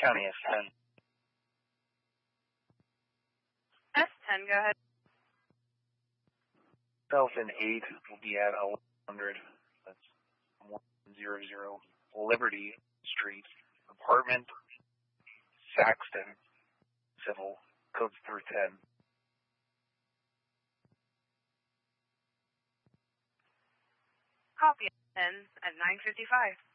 County S10. S10, go ahead. South and 8 will be at 1100. That's 100 Liberty Street, apartment, Saxton, civil, codes through 10. Copy 10 at 9:55.